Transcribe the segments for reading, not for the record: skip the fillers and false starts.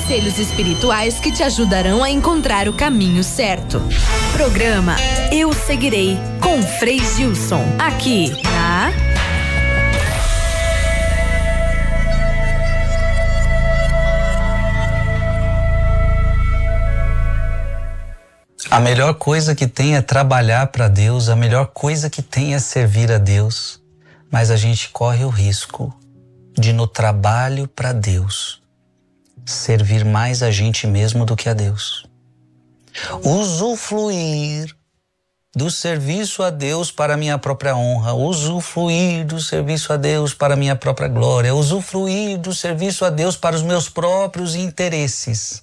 conselhos espirituais que te ajudarão a encontrar o caminho certo. Programa Eu Seguirei, com Frei Gilson, aqui na A melhor coisa que tem é trabalhar para Deus, a melhor coisa que tem é servir a Deus, mas a gente corre o risco de, no trabalho para Deus, servir mais a gente mesmo do que a Deus. Usufruir do serviço a Deus para minha própria honra, usufruir do serviço a Deus para minha própria glória, usufruir do serviço a Deus para os meus próprios interesses.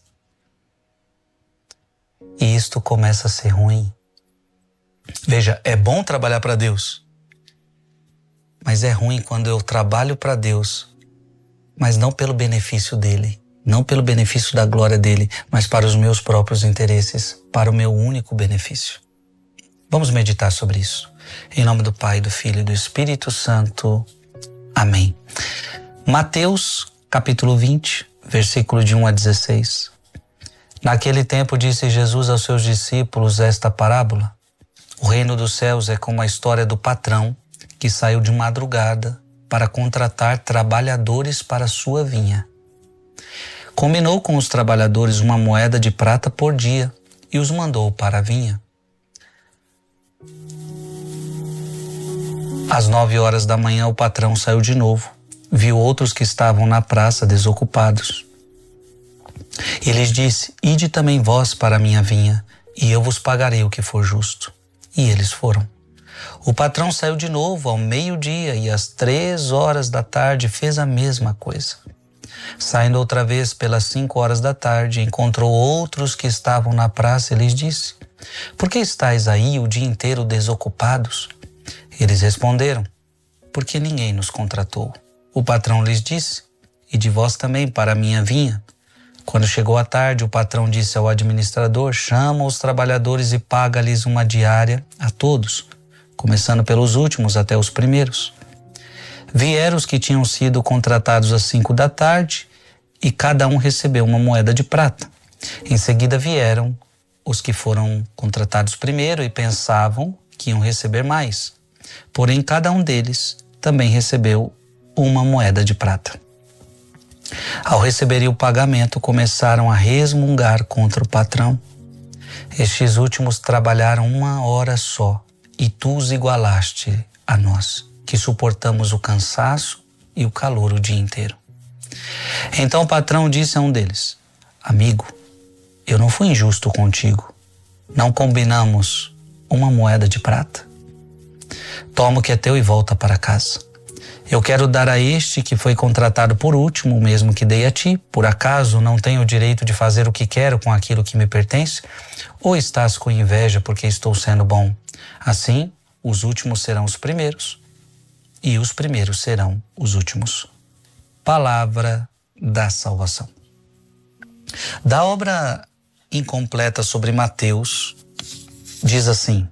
E isto começa a ser ruim. Veja, é bom trabalhar para Deus, mas é ruim quando eu trabalho para Deus, mas não pelo benefício dele, não pelo benefício da glória dele, mas para os meus próprios interesses, para o meu único benefício. Vamos meditar sobre isso. Em nome do Pai, do Filho e do Espírito Santo. Amém. Mateus, capítulo 20, versículo de 1 a 16. Naquele tempo disse Jesus aos seus discípulos esta parábola: o reino dos céus é como a história do patrão que saiu de madrugada para contratar trabalhadores para a sua vinha. Combinou com os trabalhadores uma moeda de prata por dia e os mandou para a vinha. Às 9 horas da manhã o patrão saiu de novo, viu outros que estavam na praça desocupados. E lhes disse: ide também vós para a minha vinha, e eu vos pagarei o que for justo. E eles foram. O patrão saiu de novo ao meio-dia e às 3 horas da tarde fez a mesma coisa. Saindo outra vez pelas 5 horas da tarde, encontrou outros que estavam na praça e lhes disse: por que estáis aí o dia inteiro desocupados? Eles responderam: porque ninguém nos contratou. O patrão lhes disse: ide vós também para a minha vinha. Quando chegou a tarde, o patrão disse ao administrador: chama os trabalhadores e paga-lhes uma diária a todos, começando pelos últimos até os primeiros. Vieram os que tinham sido contratados às 5 da tarde e cada um recebeu uma moeda de prata. Em seguida vieram os que foram contratados primeiro e pensavam que iam receber mais. Porém, cada um deles também recebeu uma moeda de prata. Ao receberem o pagamento, começaram a resmungar contra o patrão. Estes últimos trabalharam 1 hora só, e tu os igualaste a nós, que suportamos o cansaço e o calor o dia inteiro. Então o patrão disse a um deles: amigo, eu não fui injusto contigo. Não combinamos uma moeda de prata? Toma o que é teu e volta para casa. Eu quero dar a este que foi contratado por último o mesmo que dei a ti. Por acaso não tenho o direito de fazer o que quero com aquilo que me pertence? Ou estás com inveja porque estou sendo bom? Assim, os últimos serão os primeiros e os primeiros serão os últimos. Palavra da salvação. Da obra incompleta sobre Mateus, diz assim: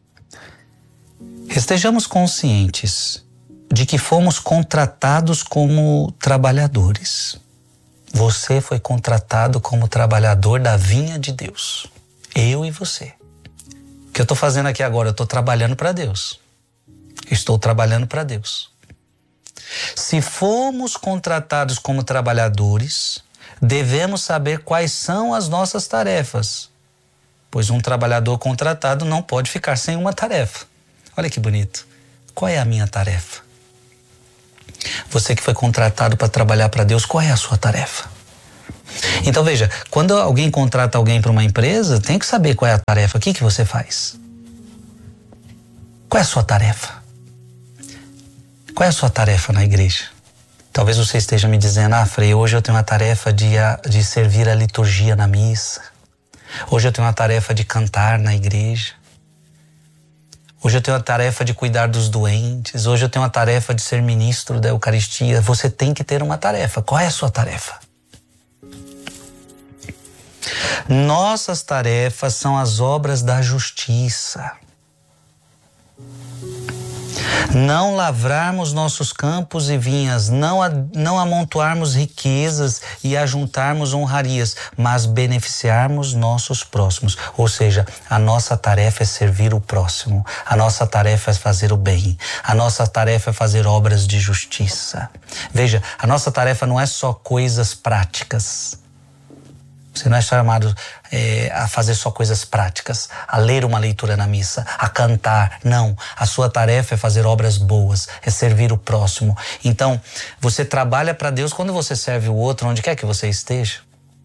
estejamos conscientes de que fomos contratados como trabalhadores. Você foi contratado como trabalhador da vinha de Deus. Eu e você. O que eu estou fazendo aqui agora? Eu estou trabalhando para Deus. Estou trabalhando para Deus. Se fomos contratados como trabalhadores, devemos saber quais são as nossas tarefas, pois um trabalhador contratado não pode ficar sem uma tarefa. Olha que bonito. Qual é a minha tarefa? Você que foi contratado para trabalhar para Deus, qual é a sua tarefa? Então veja, quando alguém contrata alguém para uma empresa, tem que saber qual é a tarefa. O que você faz? Qual é a sua tarefa? Qual é a sua tarefa na igreja? Talvez você esteja me dizendo: Frei, hoje eu tenho uma tarefa de servir a liturgia na missa. Hoje eu tenho uma tarefa de cantar na igreja. Hoje eu tenho a tarefa de cuidar dos doentes. Hoje eu tenho a tarefa de ser ministro da Eucaristia. Você tem que ter uma tarefa. Qual é a sua tarefa? Nossas tarefas são as obras da justiça. não lavrarmos nossos campos e vinhas, não amontoarmos riquezas e ajuntarmos honrarias, mas beneficiarmos nossos próximos. Ou seja, a nossa tarefa é servir o próximo, a nossa tarefa é fazer o bem, a nossa tarefa é fazer obras de justiça. Veja, a nossa tarefa não é só coisas práticas. Você não é chamado a fazer só coisas práticas, a ler uma leitura na missa, a cantar. Não, a sua tarefa é fazer obras boas, é servir o próximo. Então, você trabalha para Deus quando você serve o outro, onde quer que você esteja.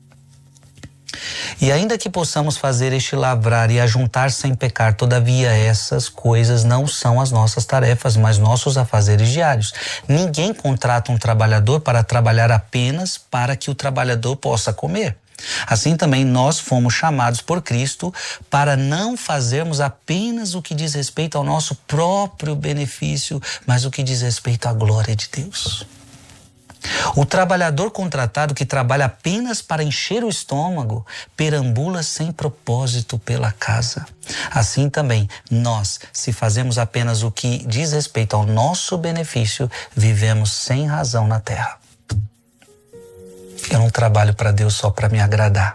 E ainda que possamos fazer este lavrar e ajuntar sem pecar, todavia essas coisas não são as nossas tarefas, mas nossos afazeres diários. Ninguém contrata um trabalhador para trabalhar apenas para que o trabalhador possa comer. Assim também nós fomos chamados por Cristo para não fazermos apenas o que diz respeito ao nosso próprio benefício, mas o que diz respeito à glória de Deus. O trabalhador contratado que trabalha apenas para encher o estômago perambula sem propósito pela casa. Assim também nós, se fazemos apenas o que diz respeito ao nosso benefício, vivemos sem razão na terra. Eu não trabalho para Deus só para me agradar,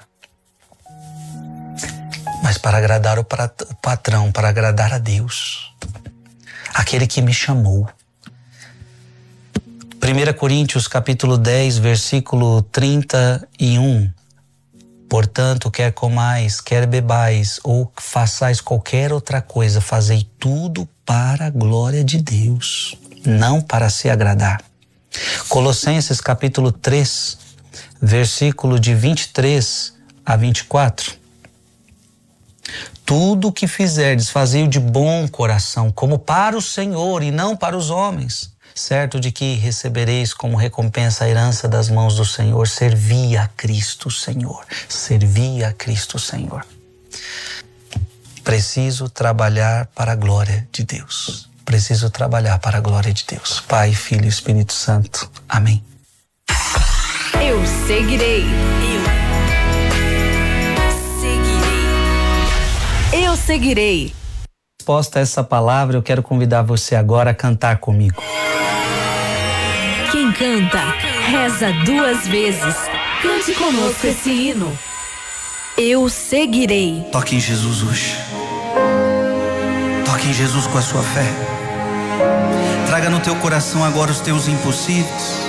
mas para agradar o patrão, para agradar a Deus, aquele que me chamou. 1 Coríntios capítulo 10, versículo 31. Portanto, quer comais, quer bebais, ou façais qualquer outra coisa, fazei tudo para a glória de Deus, não para se agradar. Colossenses capítulo 3, versículo de 23 a 24. Tudo o que fizerdes, fazei-o de bom coração, como para o Senhor e não para os homens, certo de que recebereis como recompensa a herança das mãos do Senhor. Servi a Cristo Senhor, servi a Cristo Senhor. Preciso trabalhar para a glória de Deus. Preciso trabalhar para a glória de Deus. Pai, Filho e Espírito Santo. Amém. Eu seguirei. Eu seguirei. Resposta a essa palavra, eu quero convidar você agora a cantar comigo. Quem canta, reza 2 vezes. Cante conosco esse hino. Eu seguirei. Toque em Jesus hoje. Toque em Jesus com a sua fé. Traga no teu coração agora os teus impossíveis.